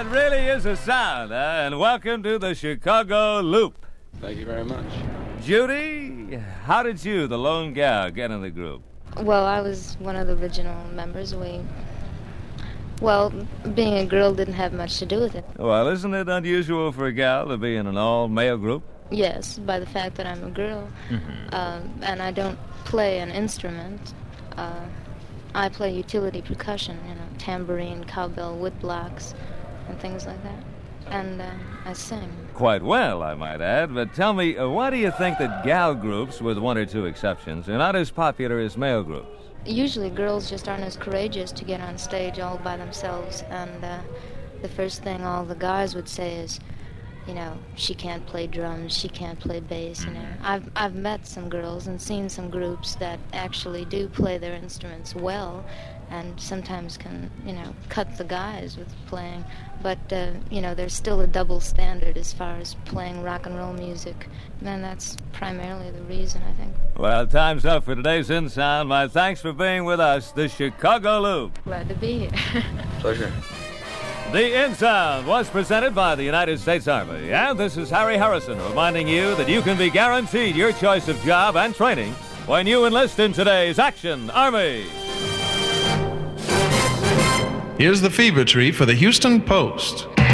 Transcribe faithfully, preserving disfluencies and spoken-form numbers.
That really is a sound, huh? And welcome to the Chicago Loop. Thank you very much. Judy, how did you, the lone gal, get in the group? Well, I was one of the original members. We, well, being a girl didn't have much to do with it. Well, isn't it unusual for a gal to be in an all-male group? Yes, by the fact that I'm a girl, mm-hmm. uh, and I don't play an instrument. Uh, I play utility percussion, you know, tambourine, cowbell, woodblocks, and things like that. And uh, I sing. Quite well, I might add. But tell me, uh, why do you think that gal groups, with one or two exceptions, are not as popular as male groups? Usually girls just aren't as courageous to get on stage all by themselves. And uh, the first thing all the guys would say is, you know, she can't play drums, she can't play bass, you know. I've I've met some girls and seen some groups that actually do play their instruments well and sometimes can, you know, cut the guys with playing. But, uh, you know, there's still a double standard as far as playing rock and roll music. And that's primarily the reason, I think. Well, time's up for today's In Sound. My thanks for being with us, the Chicago Loop. Glad to be here. Pleasure. The In Sound was presented by the United States Army. And this is Harry Harrison reminding you that you can be guaranteed your choice of job and training when you enlist in today's Action Army. Here's the fever tree for the Houston Post.